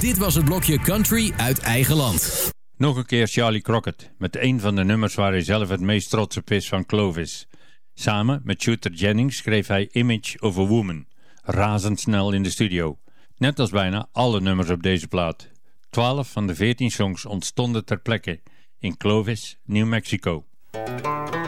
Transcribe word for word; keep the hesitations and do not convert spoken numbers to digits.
Dit was het blokje Country uit eigen land. Nog een keer Charlie Crockett, met een van de nummers waar hij zelf het meest trots op is van Clovis. Samen met Shooter Jennings schreef hij Image of a Woman, razendsnel in de studio. Net als bijna alle nummers op deze plaat. twaalf van de veertien songs ontstonden ter plekke in Clovis, New Mexico.